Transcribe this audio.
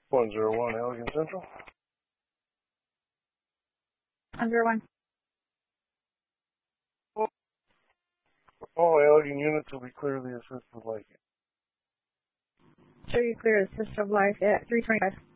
101 Allegan Central. 101. All Allegan units will be clear the assist of life. Sure you clear assist of life at 325.